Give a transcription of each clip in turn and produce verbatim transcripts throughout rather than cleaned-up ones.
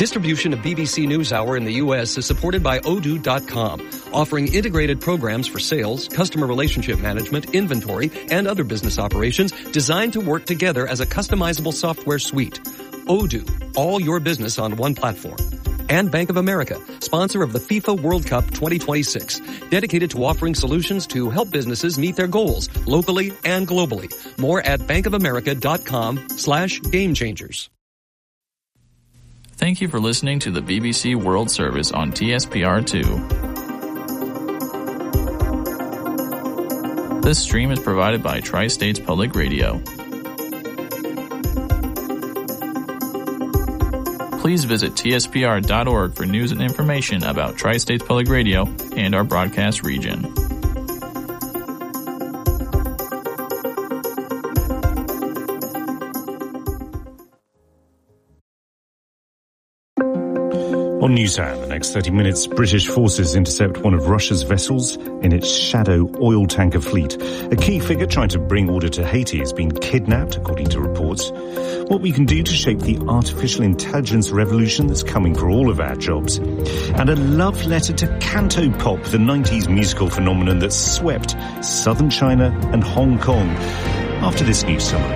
Distribution of B B C NewsHour in the U S is supported by Odoo dot com, offering integrated programs for sales, customer relationship management, inventory, and other business operations designed to work together as a customizable software suite. Odoo, all your business on one platform. And Bank of America, sponsor of the FIFA World Cup twenty twenty-six, dedicated to offering solutions to help businesses meet their goals locally and globally. More at bankofamerica.com slash game changers. Thank you for listening to the B B C World Service on T S P R two. This stream is provided by Tri-States Public Radio. Please visit T S P R dot org for news and information about Tri-States Public Radio and our broadcast region. On NewsHour, in the next thirty minutes, British forces intercept one of Russia's vessels in its shadow oil tanker fleet. A key figure trying to bring order to Haiti has been kidnapped, according to reports. What we can do to shape the artificial intelligence revolution that's coming for all of our jobs. And a love letter to Cantopop, the nineties musical phenomenon that swept southern China and Hong Kong. After this news summary.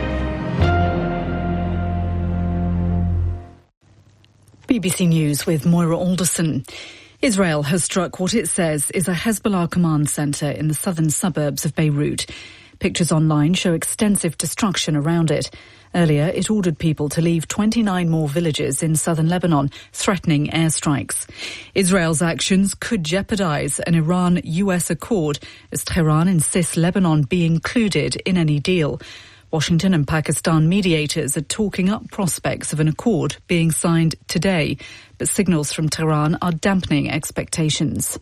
B B C News with Moira Alderson. Israel has struck what it says is a Hezbollah command centre in the southern suburbs of Beirut. Pictures online show extensive destruction around it. Earlier, it ordered people to leave twenty-nine more villages in southern Lebanon, threatening airstrikes. Israel's actions could jeopardise an Iran-U S accord, as Tehran insists Lebanon be included in any deal. Washington and Pakistan mediators are talking up prospects of an accord being signed today, but signals from Tehran are dampening expectations.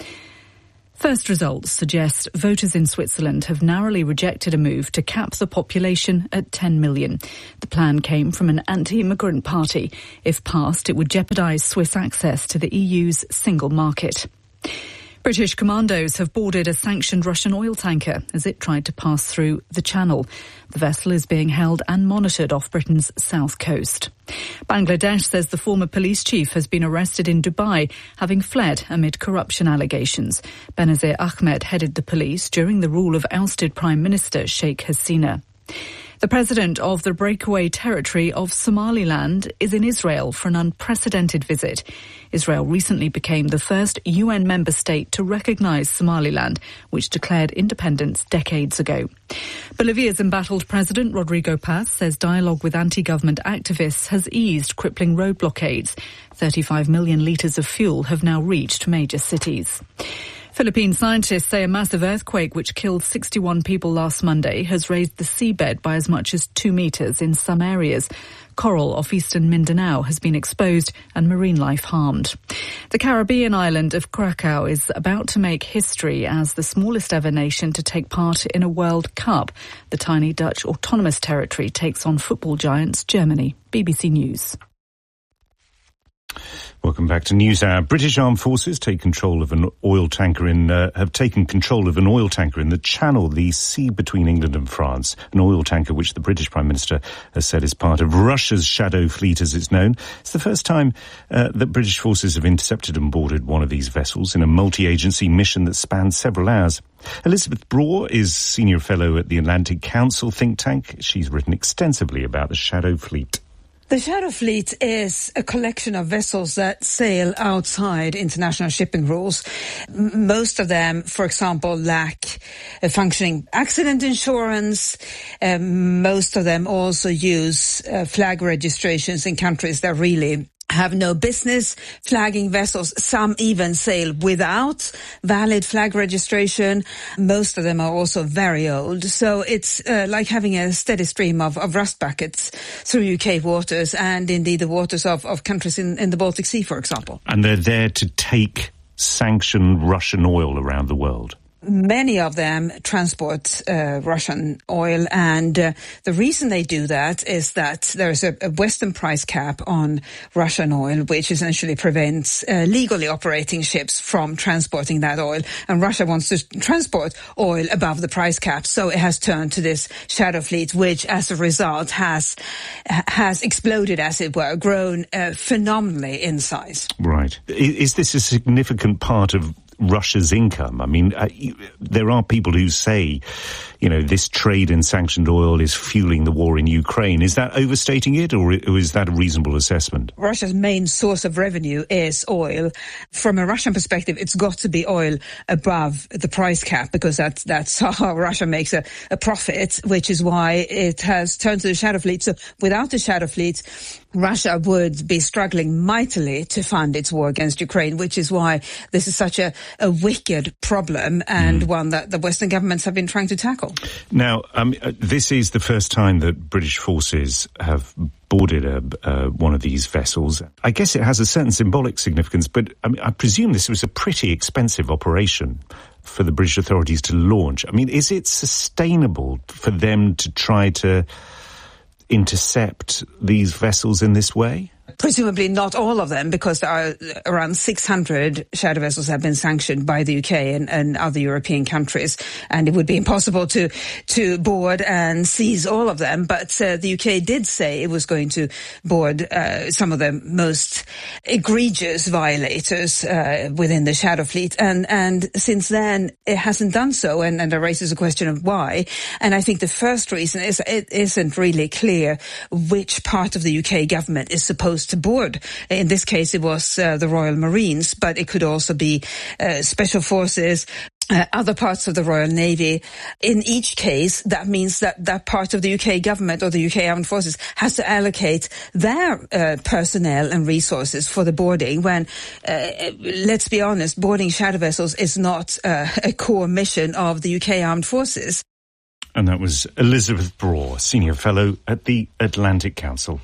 First results suggest voters in Switzerland have narrowly rejected a move to cap the population at ten million. The plan came from an anti-immigrant party. If passed, it would jeopardise Swiss access to the E U's single market. British commandos have boarded a sanctioned Russian oil tanker as it tried to pass through the Channel. The vessel is being held and monitored off Britain's south coast. Bangladesh says the former police chief has been arrested in Dubai, having fled amid corruption allegations. Benazir Ahmed headed the police during the rule of ousted Prime Minister Sheikh Hasina. The president of the breakaway territory of Somaliland is in Israel for an unprecedented visit. Israel recently became the first U N member state to recognise Somaliland, which declared independence decades ago. Bolivia's embattled president, Rodrigo Paz, says dialogue with anti-government activists has eased crippling road blockades. thirty-five million litres of fuel have now reached major cities. Philippine scientists say a massive earthquake which killed sixty-one people last Monday has raised the seabed by as much as two metres in some areas. Coral off eastern Mindanao has been exposed and marine life harmed. The Caribbean island of Krakow is about to make history as the smallest ever nation to take part in a World Cup. The tiny Dutch autonomous territory takes on football giants Germany. B B C News. Welcome back to NewsHour. British Armed Forces take control of an oil tanker in, uh, have taken control of an oil tanker in the Channel, the sea between England and France. An oil tanker which the British Prime Minister has said is part of Russia's shadow fleet, as it's known. It's the first time uh, that British forces have intercepted and boarded one of these vessels in a multi-agency mission that spans several hours. Elizabeth Braw is Senior Fellow at the Atlantic Council think tank. She's written extensively about the shadow fleet. The Shadow Fleet is a collection of vessels that sail outside international shipping rules. M- most of them, for example, lack a functioning accident insurance. Um, most of them also use uh, flag registrations in countries that really have no business flagging vessels. Some even sail without valid flag registration. Most of them are also very old. So it's uh, like having a steady stream of, of rust buckets through U K waters and indeed the waters of, of countries in, in the Baltic Sea, for example. And they're there to take sanctioned Russian oil around the world. Many of them transport uh, Russian oil, and uh, the reason they do that is that there's a, a Western price cap on Russian oil, which essentially prevents uh, legally operating ships from transporting that oil. And Russia wants to transport oil above the price cap, so it has turned to this shadow fleet, which, as a result, has has exploded, as it were, grown uh, phenomenally in size. Right. Is this a significant part of Russia's income? I mean, uh, there are people who say, you know, this trade in sanctioned oil is fueling the war in Ukraine. Is that overstating it, or is that a reasonable assessment? Russia's main source of revenue is oil. From a Russian perspective, it's got to be oil above the price cap, because that's, that's how Russia makes a, a profit, which is why it has turned to the shadow fleet. So without the shadow fleet, Russia would be struggling mightily to fund its war against Ukraine, which is why this is such a, a wicked problem, and mm. one that the Western governments have been trying to tackle. Now, um, this is the first time that British forces have boarded a, uh, one of these vessels. I guess it has a certain symbolic significance, but I, mean, I presume this was a pretty expensive operation for the British authorities to launch. I mean, is it sustainable for them to try to intercept these vessels in this way? Presumably not all of them, because there are around six hundred shadow vessels have been sanctioned by the U K and, and other European countries, and it would be impossible to to board and seize all of them. But uh, the U K did say it was going to board uh, some of the most egregious violators uh, within the shadow fleet, and and since then it hasn't done so, and, and it raises a question of why. And I think the first reason is it isn't really clear which part of the U K government is supposed to board. In this case, it was uh, the Royal Marines, but it could also be uh, special forces, uh, other parts of the Royal Navy. In each case, that means that that part of the U K government or the U K Armed Forces has to allocate their uh, personnel and resources for the boarding, when, uh, let's be honest, boarding shadow vessels is not uh, a core mission of the U K Armed Forces. And that was Elizabeth Braw, Senior Fellow at the Atlantic Council.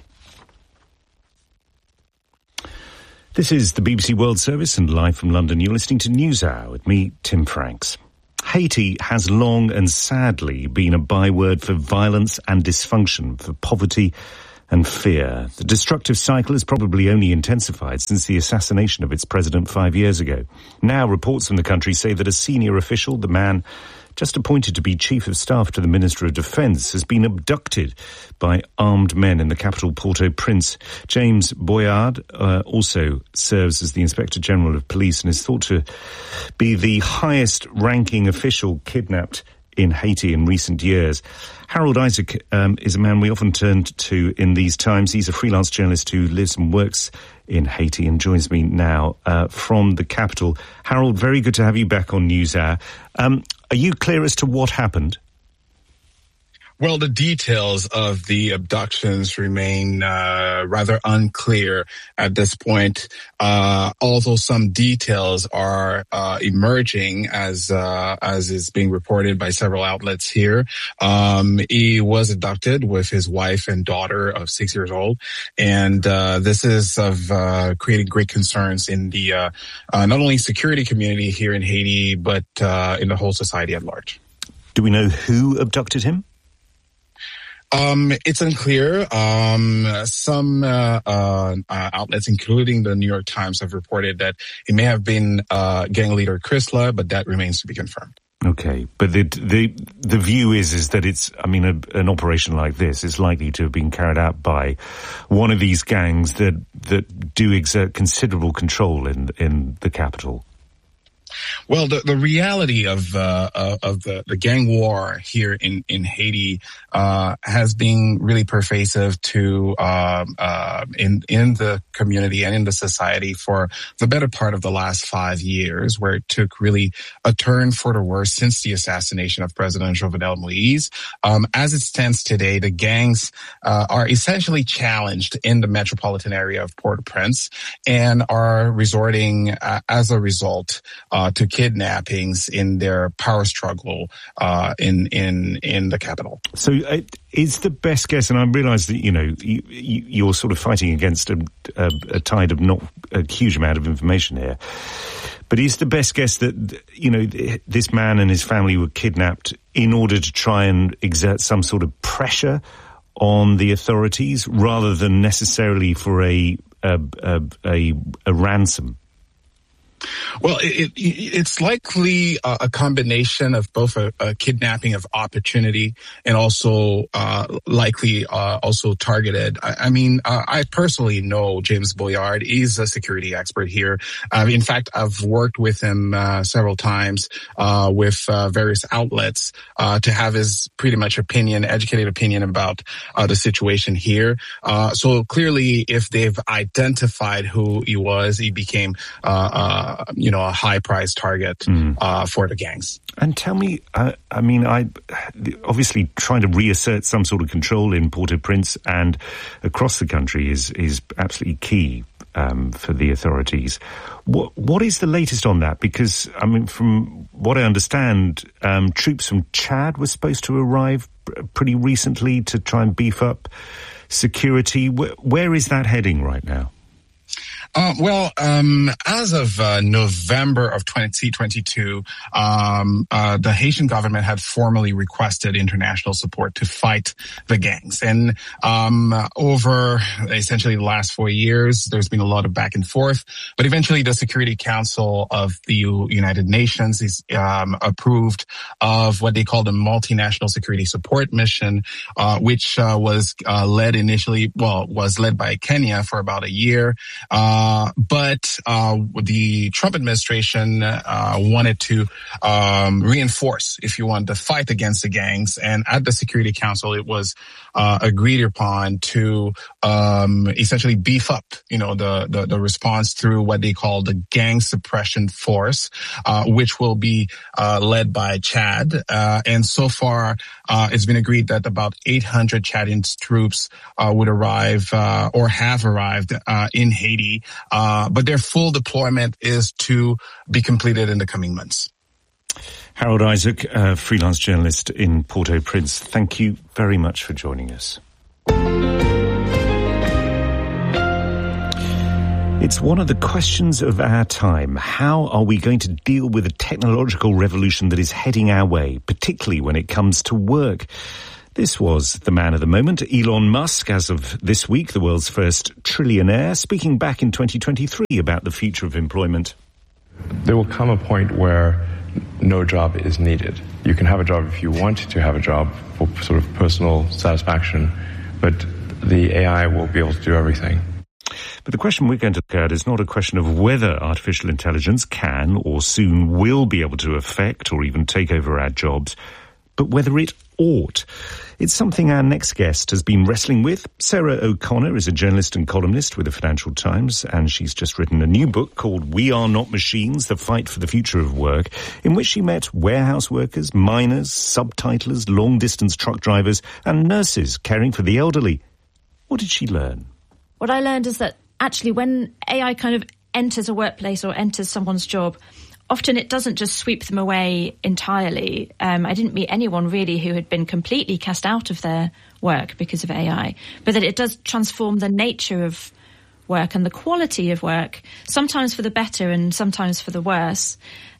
This is the B B C World Service, and live from London, you're listening to NewsHour with me, Tim Franks. Haiti has long and sadly been a byword for violence and dysfunction, for poverty and fear. The destructive cycle has probably only intensified since the assassination of its president five years ago. Now reports from the country say that a senior official, the man just appointed to be Chief of Staff to the Minister of Defence, has been abducted by armed men in the capital Port-au-Prince. James Boyard uh, also serves as the Inspector General of Police and is thought to be the highest-ranking official kidnapped in Haiti in recent years. Harold Isaac um, is a man we often turn to in these times. He's a freelance journalist who lives and works in Haiti and joins me now uh, from the capital. Harold, very good to have you back on NewsHour. Um, are you clear as to what happened? Well, the details of the abductions remain uh, rather unclear at this point, uh, although some details are uh, emerging as uh, as is being reported by several outlets here. Um, he was abducted with his wife and daughter of six years old, and uh, this is of uh, creating great concerns in the uh, uh, not only security community here in Haiti, but uh, in the whole society at large. Do we know who abducted him? Um, it's unclear. Um, some uh, uh, outlets, including the New York Times, have reported that it may have been uh, gang leader Chrysler, but that remains to be confirmed. Okay, but the the the view is is that it's, I mean, a, an operation like this is likely to have been carried out by one of these gangs that that do exert considerable control in in the capital. Well, the, the reality of uh, of the, the gang war here in in Haiti uh, has been really pervasive to uh, uh, in in the community and in the society for the better part of the last five years, where it took really a turn for the worse since the assassination of President Jovenel Moïse. Um, as it stands today, the gangs uh, are essentially challenged in the metropolitan area of Port-au-Prince and are resorting, uh, as a result, uh, to kidnappings in their power struggle uh, in in in the capital. So uh, is the best guess, and I realise that you know you, you, you're sort of fighting against a, a, a tide of not a huge amount of information here, but is the best guess that you know this man and his family were kidnapped in order to try and exert some sort of pressure on the authorities rather than necessarily for a a, a, a, a ransom? Well, it, it, it's likely a, a combination of both a, a kidnapping of opportunity and also uh, likely uh, also targeted. I, I mean, uh, I personally know James Boyard. He's a security expert here. Uh, in fact, I've worked with him uh, several times uh, with uh, various outlets uh, to have his pretty much opinion, educated opinion about uh, the situation here. Uh, so clearly, if they've identified who he was, he became uh, uh Uh, you know, a high-price target mm. uh, for the gangs. And tell me, uh, I mean, I obviously trying to reassert some sort of control in Port-au-Prince and across the country is is absolutely key um, for the authorities. What what is the latest on that? Because I mean, from what I understand, um, troops from Chad were supposed to arrive pretty recently to try and beef up security. Where, where is that heading right now? Uh, well, um, as of uh, November of twenty twenty-two, um, uh, the Haitian government had formally requested international support to fight the gangs. And um, over essentially the last four years, there's been a lot of back and forth. But eventually, the Security Council of the United Nations is um, approved of what they call the Multinational Security Support Mission, uh, which uh, was uh, led initially, well, was led by Kenya for about a year. Uh, Uh, but uh, the Trump administration uh, wanted to um, reinforce, if you want, the fight against the gangs. And at the Security Council, it was uh, agreed upon to um, essentially beef up, you know, the, the, the response through what they call the Gang Suppression Force, uh, which will be uh, led by Chad. Uh, and so far, uh, it's been agreed that about eight hundred Chadian troops uh, would arrive uh, or have arrived uh, in Haiti. Uh, but their full deployment is to be completed in the coming months. Harold Isaac, a freelance journalist in Port-au-Prince, thank you very much for joining us. It's one of the questions of our time. How are we going to deal with the technological revolution that is heading our way, particularly when it comes to work? This was the man of the moment, Elon Musk, as of this week, the world's first trillionaire, speaking back in twenty twenty-three about the future of employment. There will come a point where no job is needed. You can have a job if you want to have a job for sort of personal satisfaction, but the A I will be able to do everything. But the question we're going to look at is not a question of whether artificial intelligence can or soon will be able to affect or even take over our jobs, but whether it ought. It's something our next guest has been wrestling with. Sarah O'Connor is a journalist and columnist with the Financial Times, and she's just written a new book called We Are Not Machines, The Fight for the Future of Work, in which she met warehouse workers, miners, subtitlers, long-distance truck drivers, and nurses caring for the elderly. What did she learn? What I learned is that actually when A I kind of enters a workplace or enters someone's job, often it doesn't just sweep them away entirely. Um, I didn't meet anyone really who had been completely cast out of their work because of A I, but that it does transform the nature of work and the quality of work, sometimes for the better and sometimes for the worse.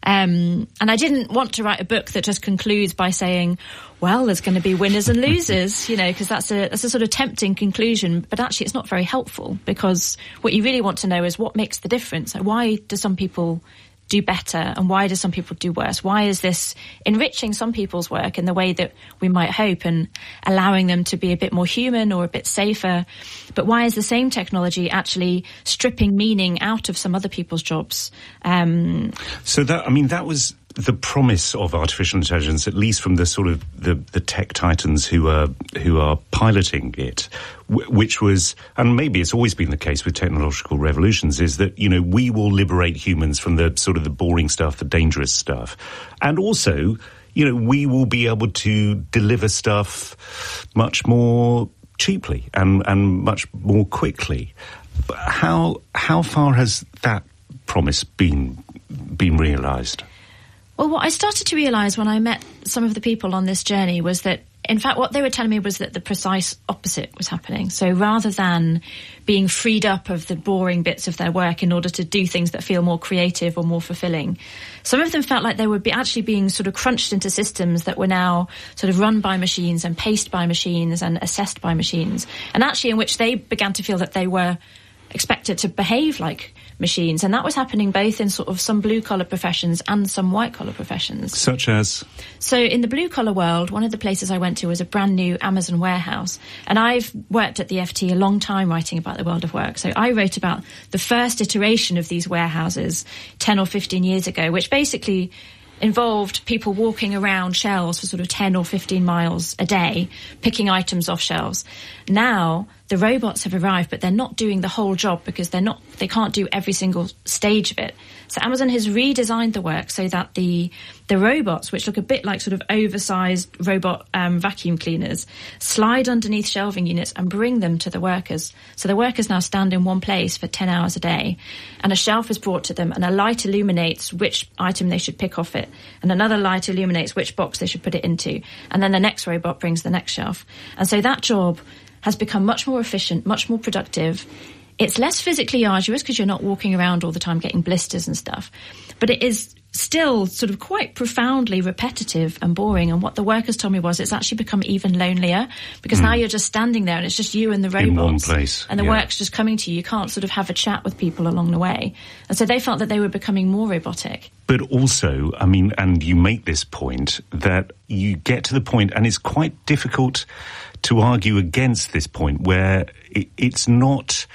Um, and I didn't want to write a book that just concludes by saying, well, there's going to be winners and losers, you know, because that's a, that's a sort of tempting conclusion. But actually, it's not very helpful, because what you really want to know is what makes the difference. Why do some people do better and why do some people do worse? Why is this enriching some people's work in the way that we might hope and allowing them to be a bit more human or a bit safer? But why is the same technology actually stripping meaning out of some other people's jobs? Um, so that, I mean, that was the promise of artificial intelligence, at least from the sort of the, the tech titans who are who are piloting it, w- which was, and maybe it's always been the case with technological revolutions, is that, you know, we will liberate humans from the sort of the boring stuff, the dangerous stuff. And also, you know, we will be able to deliver stuff much more cheaply and, and much more quickly. But how how far has that promise been been realised? Well, what I started to realise when I met some of the people on this journey was that, in fact, what they were telling me was that the precise opposite was happening. So rather than being freed up of the boring bits of their work in order to do things that feel more creative or more fulfilling, some of them felt like they were be actually being sort of crunched into systems that were now sort of run by machines and paced by machines and assessed by machines, and actually in which they began to feel that they were expected to behave like machines. And that was happening both in sort of some blue-collar professions and some white-collar professions. Such as? So in the blue-collar world, one of the places I went to was a brand-new Amazon warehouse. And I've worked at the F T a long time writing about the world of work. So I wrote about the first iteration of these warehouses ten or fifteen years ago, which basically involved people walking around shelves for sort of ten or fifteen miles a day, picking items off shelves. Now, the robots have arrived, but they're not doing the whole job because they're not, they can't do every single stage of it. So Amazon has redesigned the work so that the the robots, which look a bit like sort of oversized robot um, vacuum cleaners, slide underneath shelving units and bring them to the workers. So the workers now stand in one place for ten hours a day, and a shelf is brought to them, and a light illuminates which item they should pick off it, and another light illuminates which box they should put it into, and then the next robot brings the next shelf. And so that job has become much more efficient, much more productive. It's less physically arduous because you're not walking around all the time getting blisters and stuff. But it is still sort of quite profoundly repetitive and boring. And what the workers told me was it's actually become even lonelier because mm. now you're just standing there and it's just you and the robots. In one place. And the yeah. work's just coming to you. You can't sort of have a chat with people along the way. And so they felt that they were becoming more robotic. But also, I mean, and you make this point, that you get to the point, and it's quite difficult to argue against this point, where it, it's not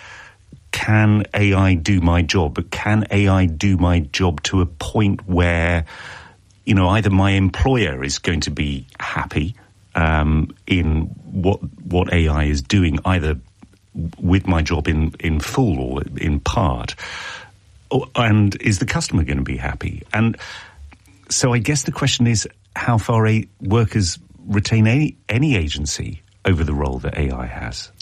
can A I do my job, but can A I do my job to a point where, you know, either my employer is going to be happy um, in what what A I is doing, either with my job in, in full or in part, or, and is the customer going to be happy? And so I guess the question is how far a workers retain any, any agency over the role that A I has.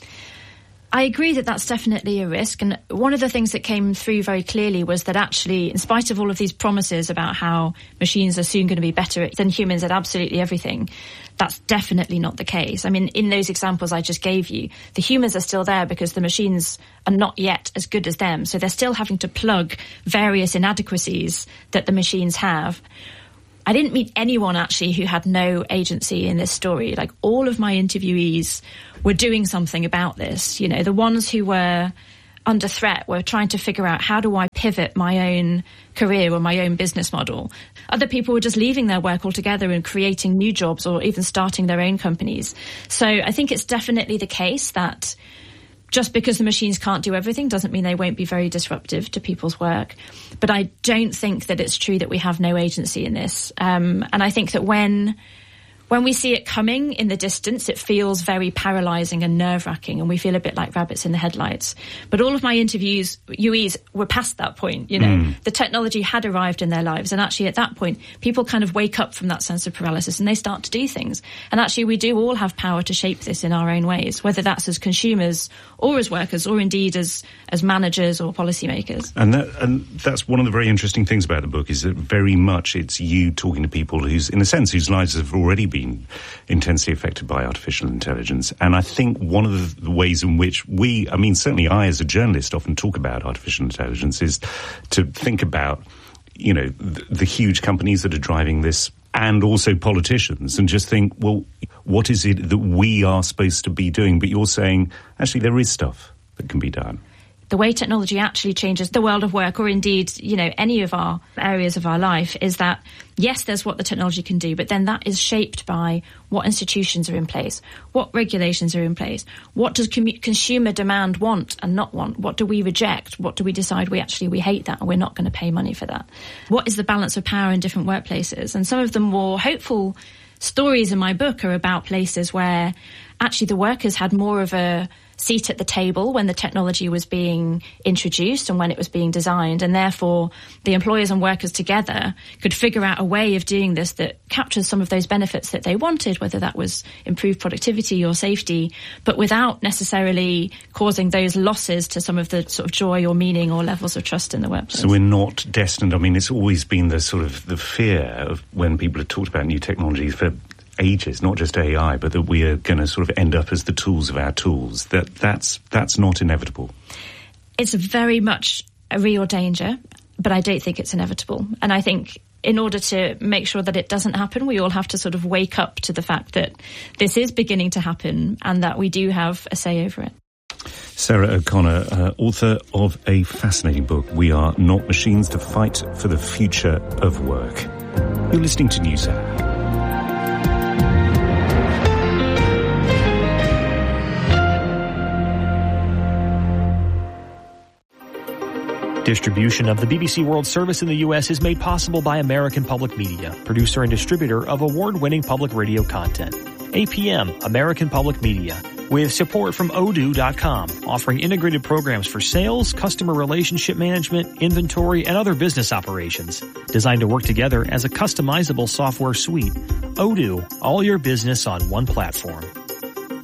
I agree that that's definitely a risk. And one of the things that came through very clearly was that actually, in spite of all of these promises about how machines are soon going to be better than humans at absolutely everything, that's definitely not the case. I mean, in those examples I just gave you, the humans are still there because the machines are not yet as good as them. So they're still having to plug various inadequacies that the machines have. I didn't meet anyone actually who had no agency in this story. Like, all of my interviewees were doing something about this. You know, the ones who were under threat were trying to figure out, how do I pivot my own career or my own business model? Other people were just leaving their work altogether and creating new jobs or even starting their own companies. So I think it's definitely the case that just because the machines can't do everything doesn't mean they won't be very disruptive to people's work. But I don't think that it's true that we have no agency in this. Um, and I think that when when we see it coming in the distance, it feels very paralysing and nerve-wracking, and we feel a bit like rabbits in the headlights. But all of my interviews, U Es, were past that point. You know, mm. the technology had arrived in their lives, and actually at that point, people kind of wake up from that sense of paralysis and they start to do things. And actually, we do all have power to shape this in our own ways, whether that's as consumers or as workers, or indeed as as managers or policymakers. And that and that's one of the very interesting things about the book, is that very much it's you talking to people whose, in a sense, whose lives have already been intensely affected by artificial intelligence. And I think one of the ways in which we, I mean, certainly I as a journalist often talk about artificial intelligence is to think about, you know, the, the huge companies that are driving this, and also politicians, and just think, well, what is it that we are supposed to be doing? But you're saying, actually, there is stuff that can be done. The way technology actually changes the world of work, or indeed, you know, any of our areas of our life, is that, yes, there's what the technology can do, but then that is shaped by what institutions are in place, what regulations are in place, what does com- consumer demand want and not want, what do we reject, what do we decide we actually, we hate that and we're not going to pay money for that. What is the balance of power in different workplaces? And some of the more hopeful stories in my book are about places where actually the workers had more of a seat at the table when the technology was being introduced and when it was being designed, and therefore the employers and workers together could figure out a way of doing this that captures some of those benefits that they wanted, whether that was improved productivity or safety, but without necessarily causing those losses to some of the sort of joy or meaning or levels of trust in the workplace. So we're not destined, I mean, it's always been the sort of the fear of when people have talked about new technologies for ages, not just A I, but that we are going to sort of end up as the tools of our tools. That that's that's not inevitable. It's very much a real danger, but I don't think it's inevitable. And I think in order to make sure that it doesn't happen, we all have to sort of wake up to the fact that this is beginning to happen and that we do have a say over it. Sarah O'Connor, uh, author of a fascinating book, We Are Not Machines: To Fight for the Future of Work. You're listening to NewsHour. Distribution of the B B C World Service in the U S is made possible by American Public Media, producer and distributor of award-winning public radio content. A P M, American Public Media, with support from Odoo dot com, offering integrated programs for sales, customer relationship management, inventory, and other business operations. Designed to work together as a customizable software suite. Odoo, all your business on one platform.